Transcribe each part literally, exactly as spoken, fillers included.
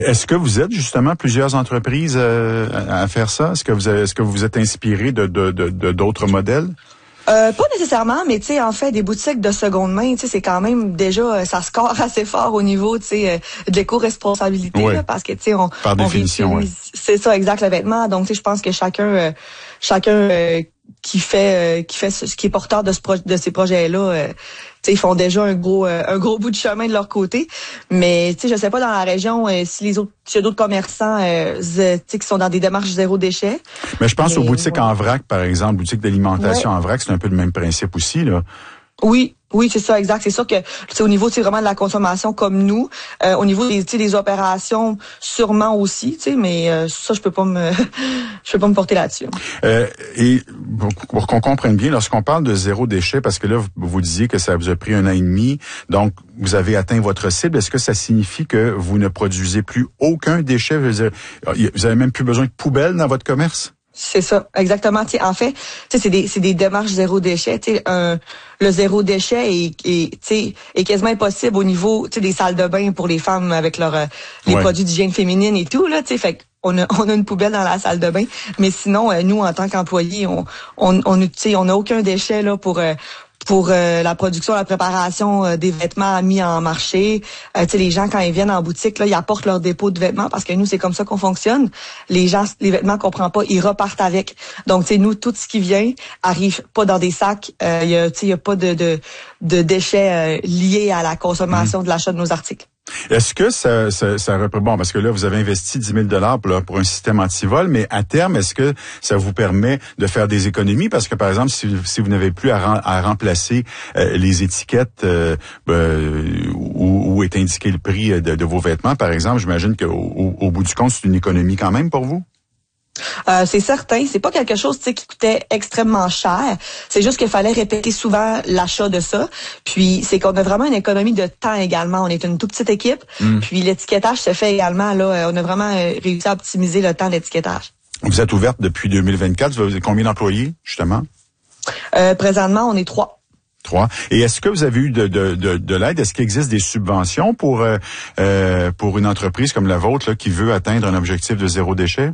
Est-ce que vous êtes justement plusieurs entreprises euh, à faire ça? Est-ce que vous avez, est-ce que vous vous êtes inspiré de, de, de, de d'autres modèles? Euh, pas nécessairement, mais tu sais, en fait, des boutiques de seconde main, tu sais, c'est quand même déjà, ça score assez fort au niveau, tu sais, de l'éco-responsabilité, oui. là, parce que tu sais, on, par on définition, oui. C'est ça, exact, le vêtement. Donc, tu sais, je pense que chacun, euh, chacun euh, qui fait, euh, qui fait, ce, qui est porteur de ce pro- de ces projets-là, euh, tu sais, ils font déjà un gros, euh, un gros bout de chemin de leur côté. Mais tu sais, je sais pas dans la région euh, si les autres, s'il y a d'autres commerçants, euh, tu sais, qui sont dans des démarches zéro déchet. Mais je pense Mais, aux boutiques ouais. en vrac, par exemple, boutiques d'alimentation Ouais. en vrac, c'est un peu le même principe aussi, là. Oui, oui, c'est ça, exact. C'est sûr que c'est au niveau, c'est vraiment de la consommation comme nous, euh, au niveau des, des opérations, sûrement aussi, tu sais, mais euh, ça, je peux pas me, je peux pas me porter là-dessus. Euh, et pour, pour qu'on comprenne bien, lorsqu'on parle de zéro déchet, parce que là, vous, vous disiez que ça vous a pris un an et demi, donc vous avez atteint votre cible. Est-ce que ça signifie que vous ne produisez plus aucun déchet? Je veux dire, vous avez même plus besoin de poubelles dans votre commerce? C'est ça, exactement. T'sais, en fait, c'est des, c'est des démarches zéro déchet. T'sais, un, le zéro déchet est, est, t'sais, est quasiment impossible au niveau t'sais, des salles de bain pour les femmes avec leurs euh, les ouais. produits d'hygiène féminine et tout. Là, t'sais, fait on a, on a une poubelle dans la salle de bain, mais sinon, euh, nous, en tant qu'employés, on on on t'sais, on n'a aucun déchet là pour euh, pour euh, la production, la préparation euh, des vêtements mis en marché. Euh, tu sais, les gens, quand ils viennent en boutique, là, ils apportent leur dépôt de vêtements parce que nous, c'est comme ça qu'on fonctionne. Les gens, les vêtements qu'on prend pas, ils repartent avec. Donc, tu sais, nous, tout ce qui vient arrive pas dans des sacs. Il euh, y a, tu sais, il y a pas de, de, de déchets euh, liés à la consommation mmh. de l'achat de nos articles. Est-ce que ça, ça, ça représente, bon, parce que là, vous avez investi dix mille dollars pour, pour un système anti-vol, mais à terme, est-ce que ça vous permet de faire des économies? Parce que, par exemple, si, si vous n'avez plus à, ren, à remplacer euh, les étiquettes euh, euh, où, où est indiqué le prix de, de vos vêtements, par exemple, j'imagine qu'au au, au bout du compte, c'est une économie quand même pour vous? Euh, c'est certain, c'est pas quelque chose qui coûtait extrêmement cher. C'est juste qu'il fallait répéter souvent l'achat de ça. Puis c'est qu'on a vraiment une économie de temps également. On est une toute petite équipe. Mm. Puis l'étiquetage se fait également. Là, on a vraiment réussi à optimiser le temps d'étiquetage. Vous êtes ouverte depuis deux mille vingt-quatre. Vous avez combien d'employés justement? Euh, présentement, on est trois. Trois. Et est-ce que vous avez eu de, de, de, de l'aide? Est-ce qu'il existe des subventions pour euh, euh, pour une entreprise comme la vôtre là, qui veut atteindre un objectif de zéro déchet?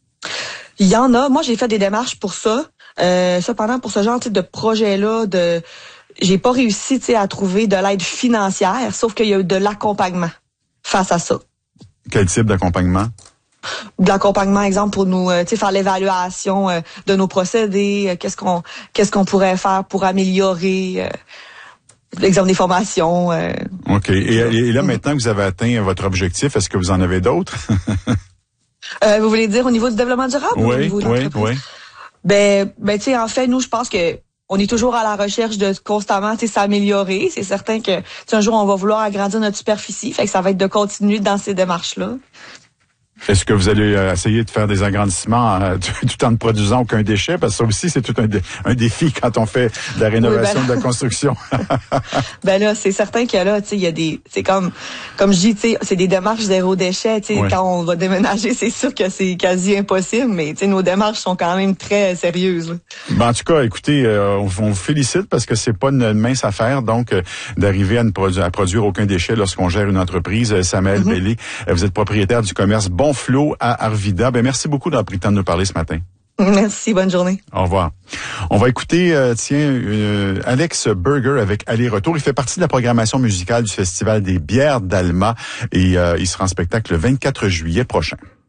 Il y en a. Moi, j'ai fait des démarches pour ça. Euh, cependant, pour ce genre de projet-là, de, j'ai pas réussi à trouver de l'aide financière, sauf qu'il y a eu de l'accompagnement face à ça. Quel type d'accompagnement? De l'accompagnement, exemple, pour nous euh, faire l'évaluation euh, de nos procédés, euh, qu'est-ce qu'on qu'est-ce qu'on pourrait faire pour améliorer... Euh, l'exemple des formations. Euh, OK. Et, et là, maintenant que vous avez atteint votre objectif, est-ce que vous en avez d'autres? Euh, vous voulez dire au niveau du développement durable oui, ou au niveau de oui, l'entreprise? oui. Ben, ben tu sais, en fait, nous, je pense que on est toujours à la recherche de constamment, tu sais, s'améliorer. C'est certain que un jour, on va vouloir agrandir notre superficie, fait que ça va être de continuer dans ces démarches-là. Est-ce que vous allez euh, essayer de faire des agrandissements euh, tout en ne produisant aucun déchet? Parce que ça aussi, c'est tout un, dé- un défi quand on fait de la rénovation, oui, ben, de la construction. Ben là, c'est certain que là, tu sais, il y a des... C'est comme, comme je dis, tu sais, c'est des démarches zéro déchet. Tu sais, oui. Quand on va déménager, c'est sûr que c'est quasi impossible, mais tu sais, nos démarches sont quand même très sérieuses. Ben, en tout cas, écoutez, euh, on, on vous félicite parce que c'est pas une mince affaire, donc, euh, d'arriver à ne produ- à produire aucun déchet lorsqu'on gère une entreprise. Samuel mm-hmm. Bellé, vous êtes propriétaire du commerce Bonflot à Arvida. Ben, merci beaucoup d'avoir pris le temps de nous parler ce matin. Merci, bonne journée. Au revoir. On va écouter, euh, tiens, euh, Alex Burger avec Aller-Retour. Il fait partie de la programmation musicale du Festival des bières d'Alma et euh, il sera en spectacle le vingt-quatre juillet prochain.